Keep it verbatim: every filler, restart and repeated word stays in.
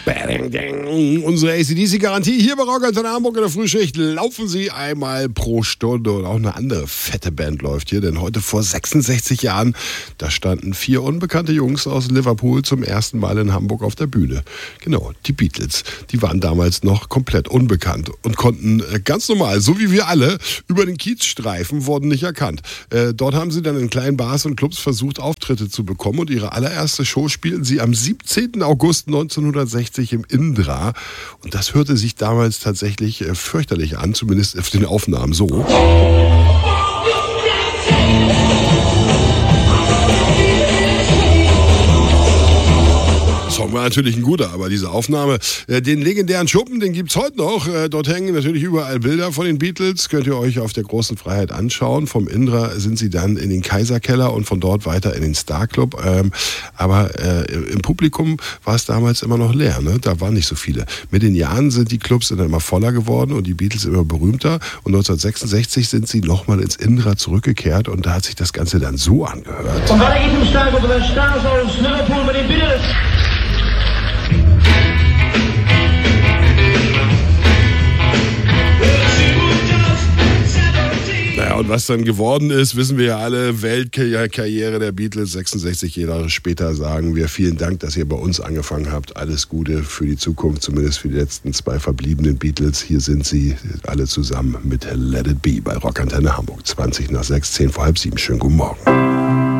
Unsere A C D C-Garantie hier bei Rockantenne Hamburg in der Frühschicht. Laufen Sie einmal pro Stunde und auch eine andere fette Band läuft hier, denn heute vor sechsundsechzig Jahren, da standen vier unbekannte Jungs aus Liverpool zum ersten Mal in Hamburg auf der Bühne. Genau, die Beatles. Die waren damals noch komplett unbekannt und konnten ganz normal, so wie wir alle, über den Kiez streifen, wurden nicht erkannt. Äh, dort haben sie dann in kleinen Bars und Clubs versucht, Auftritte zu bekommen und ihre allererste Show spielten sie am siebzehnten August neunzehnhundertsechzig im Indra. Und das hörte sich damals tatsächlich äh, fürchterlich an, zumindest auf den Aufnahmen so. Song war natürlich ein guter, aber diese Aufnahme, äh, den legendären Schuppen, den gibt's heute noch. Äh, dort hängen natürlich überall Bilder von den Beatles, könnt ihr euch auf der Großen Freiheit anschauen. Vom Indra sind sie dann in den Kaiserkeller und von dort weiter in den Star Club. Ähm, aber äh, im Publikum war es damals immer noch leer, ne? Da waren nicht so viele. Mit den Jahren sind die Clubs dann immer voller geworden und die Beatles immer berühmter. Und neunzehnhundertsechsundsechzig sind sie nochmal ins Indra zurückgekehrt und da hat sich das Ganze dann so angehört. Und weiter geht's im Start über den Stars aus Liverpool mit den Beatles. Naja, und was dann geworden ist, wissen wir ja alle. Weltkarriere der Beatles, sechsundsechzig Jahre später sagen wir vielen Dank, dass ihr bei uns angefangen habt. Alles Gute für die Zukunft, zumindest für die letzten zwei verbliebenen Beatles. Hier sind sie alle zusammen mit Let It Be bei Rockantenne Hamburg. zwanzig nach sechs, zehn vor halb sieben. Schönen guten Morgen.